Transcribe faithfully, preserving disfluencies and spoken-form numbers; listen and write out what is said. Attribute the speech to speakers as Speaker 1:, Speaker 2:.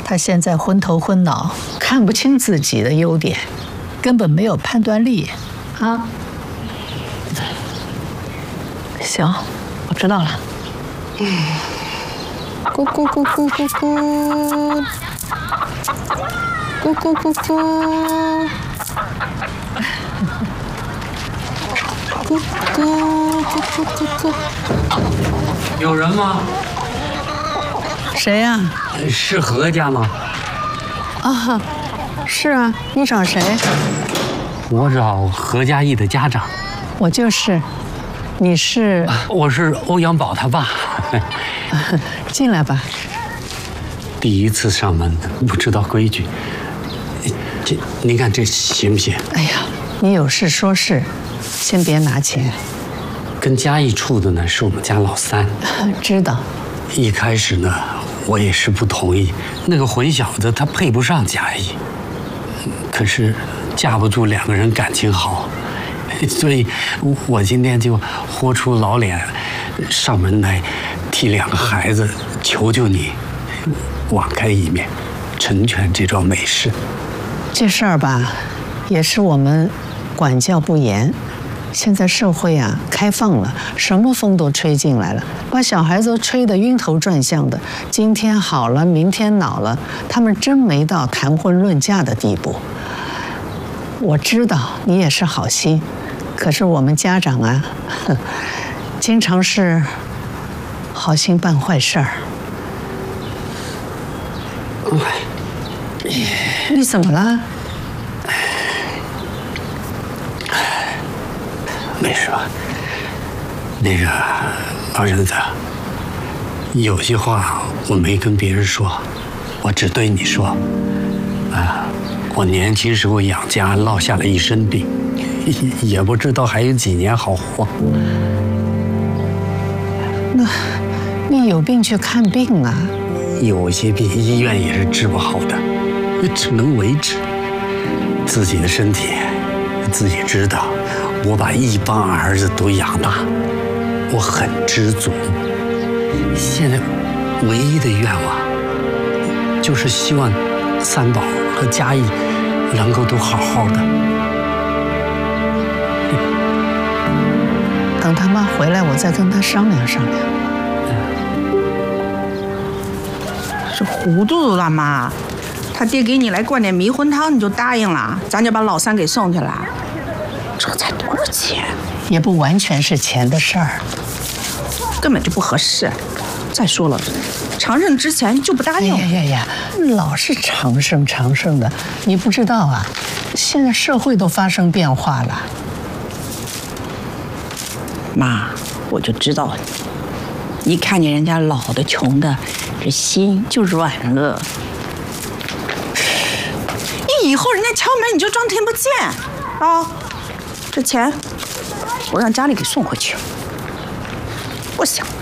Speaker 1: 他现在昏头昏脑，看不清自己的优点，根本没有判断力，啊。
Speaker 2: 行，我知道了。嗯，咕咕咕咕咕咕，咕咕咕咕，咕咕咕咕咕咕。
Speaker 3: 有人吗？
Speaker 1: 谁呀？
Speaker 3: 是何家吗？
Speaker 2: 啊，是啊，你找谁？
Speaker 3: 我找何家义的家长。
Speaker 1: 我就是。你是？
Speaker 3: 我是欧阳宝他爸。
Speaker 1: 进来吧。
Speaker 3: 第一次上门，不知道规矩。这您看这行不行？
Speaker 1: 哎呀，你有事说事，先别拿钱。
Speaker 3: 跟嘉义处的呢，是我们家老三。
Speaker 1: 知道。
Speaker 3: 一开始呢，我也是不同意，那个混小子他配不上嘉义。可是架不住两个人感情好。所以，我今天就豁出老脸，上门来替两个孩子求求你，网开一面，成全这桩美事。
Speaker 1: 这事儿吧，也是我们管教不严。现在社会啊开放了，什么风都吹进来了，把小孩子吹得晕头转向的。今天好了，明天恼了，他们真没到谈婚论嫁的地步。我知道你也是好心。可是我们家长啊，经常是好心办坏事儿。你怎么了？
Speaker 3: 没事吧？那个二婶子，有些话我没跟别人说，我只对你说。啊，我年轻时候养家落下了一身病。也不知道还有几年好活。
Speaker 1: 那，你有病去看病啊？
Speaker 3: 有些病医院也是治不好的，只能维持。自己的身体自己知道，我把一帮儿子都养大，我很知足。现在唯一的愿望，就是希望三宝和嘉义能够都好好的。
Speaker 1: 等他妈回来，我再跟他商量商量。
Speaker 4: 是糊涂了妈，他爹给你来灌点迷魂汤，你就答应了，咱就把老三给送去了。这才多少钱？
Speaker 1: 也不完全是钱的事儿，
Speaker 4: 根本就不合适。再说了，长胜之前就不答应。
Speaker 1: 哎呀呀呀，老是长胜长胜的，你不知道啊？现在社会都发生变化了。
Speaker 4: 妈，我就知道，一看见人家老的穷的，这心就软了。你以后人家敲门你就装听不见啊！这钱我让家里给送回去，不想。